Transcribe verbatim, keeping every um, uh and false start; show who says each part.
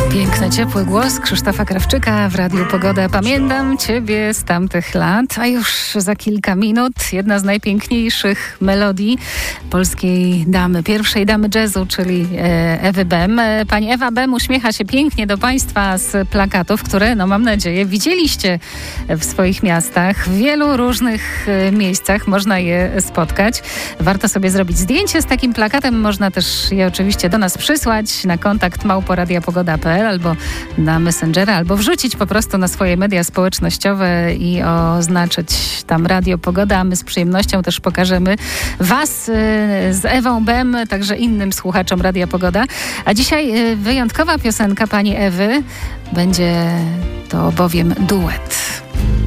Speaker 1: Piękny, ciepły głos Krzysztofa Krawczyka w Radiu Pogoda. Pamiętam Ciebie z tamtych lat, a już za kilka minut jedna z najpiękniejszych melodii polskiej damy, pierwszej damy jazzu, czyli Ewy Bem. Pani Ewa Bem uśmiecha się pięknie do Państwa z plakatów, które, no mam nadzieję, widzieliście w swoich miastach. W wielu różnych miejscach można je spotkać. Warto sobie zrobić zdjęcie z takim plakatem. Można też je oczywiście do nas przysłać na kontakt małpo radia pogoda kropka p l albo na Messengera, albo wrzucić po prostu na swoje media społecznościowe i oznaczyć tam Radio Pogoda, a my z przyjemnością też pokażemy Was z Ewą Bem, także innym słuchaczom Radia Pogoda. A dzisiaj wyjątkowa piosenka pani Ewy, będzie to bowiem duet.